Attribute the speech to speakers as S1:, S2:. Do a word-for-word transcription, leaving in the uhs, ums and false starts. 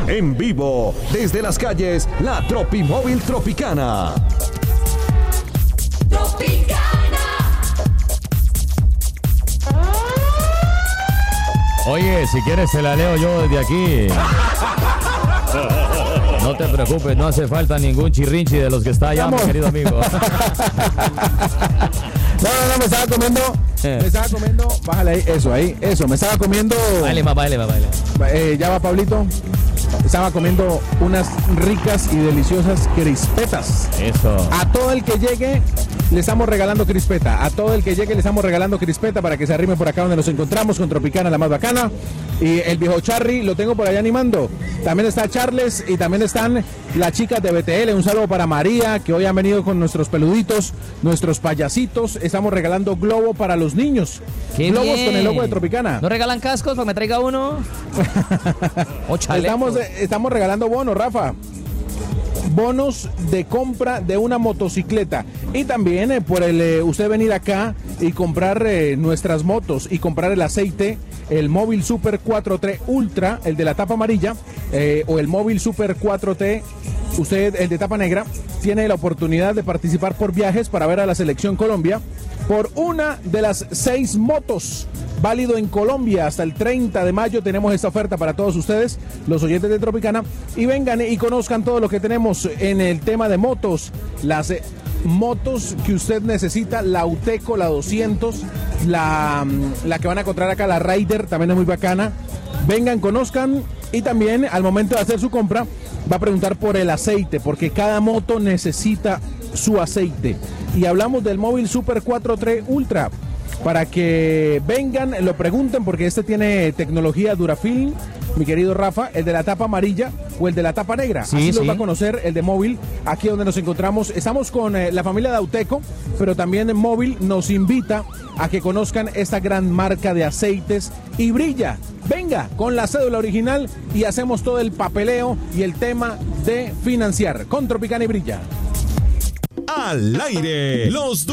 S1: En vivo, desde las calles, la Tropimóvil Tropicana.
S2: Tropicana.
S3: Oye, si quieres te la leo yo desde aquí. No te preocupes, no hace falta ningún chirrinchi de los que está allá, mi querido amigo.
S4: No, no, no, me estaba comiendo, me estaba comiendo, bájale ahí, eso, ahí, eso, me estaba comiendo.
S3: Baile más, baile más, baile.
S4: Eh, ya va, Pablito. Estaba comiendo unas ricas y deliciosas crispetas.
S3: Eso.
S4: A todo el que llegue le estamos regalando crispeta. A todo el que llegue le estamos regalando crispeta para que se arrime por acá donde nos encontramos con Tropicana, la más bacana. Y el viejo Charry lo tengo por allá animando. También está Charles y también están las chicas de B T L. Un saludo para María, que hoy han venido con nuestros peluditos, nuestros payasitos. Estamos regalando globo para los niños.
S3: Qué
S4: Globos
S3: bien.
S4: con el logo de Tropicana.
S3: ¿No regalan cascos para que me traiga uno? O chalecos.
S4: Estamos, eh, estamos regalando bonos, Rafa. Bonos de compra de una motocicleta. Y también eh, por el eh, usted venir acá y comprar eh, nuestras motos y comprar el aceite, el Móvil Super cuatro T Ultra, el de la tapa amarilla, eh, o el Móvil Super cuatro T, usted, el de tapa negra, tiene la oportunidad de participar por viajes para ver a la Selección Colombia por una de las seis motos. Válido en Colombia hasta el treinta de mayo. Tenemos esta oferta para todos ustedes, los oyentes de Tropicana, y vengan y conozcan todo lo que tenemos en el tema de motos. Las eh, motos que usted necesita, la Uteco, la doscientos, la, la que van a encontrar acá, la Raider, también es muy bacana. Vengan, conozcan, y también al momento de hacer su compra va a preguntar por el aceite, porque cada moto necesita su aceite. Y hablamos del Móvil Super cuatro T Ultra, para que vengan, lo pregunten, porque este tiene tecnología Durafilm, mi querido Rafa, el de la tapa amarilla o el de la tapa negra.
S3: Sí,
S4: Así
S3: sí.
S4: los va a conocer el de Móvil, aquí donde nos encontramos. Estamos con eh, la familia de Auteco, pero también Móvil nos invita a que conozcan esta gran marca de aceites y brilla. Venga con la cédula original y hacemos todo el papeleo y el tema de financiar con Tropicana y Brilla.
S1: Al aire, los